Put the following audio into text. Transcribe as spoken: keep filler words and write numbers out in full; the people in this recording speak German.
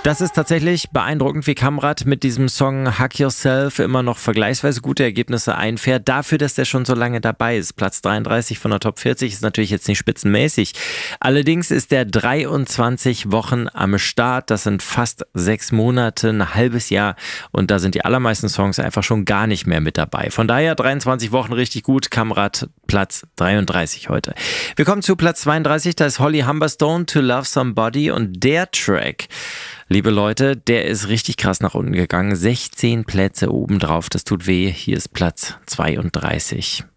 Das ist tatsächlich beeindruckend, wie Kamrat mit diesem Song Hug Yourself immer noch vergleichsweise gute Ergebnisse einfährt. Dafür, dass der schon so lange dabei ist. Platz dreiunddreißig von der Top vierzig ist natürlich jetzt nicht spitzenmäßig. Allerdings ist der dreiundzwanzig Wochen am Start. Das sind fast sechs Monate, ein halbes Jahr. Und da sind die allermeisten Songs einfach schon gar nicht mehr mit dabei. Von daher dreiundzwanzig Wochen richtig gut. Kamrat Platz dreiunddreißig heute. Wir kommen zu Platz zweiunddreißig. Da ist Holly Humberstone, To Love Somebody. Und der Track, liebe Leute, der ist richtig krass nach unten gegangen. sechzehn Plätze obendrauf, das tut weh. Hier ist Platz zweiunddreißig.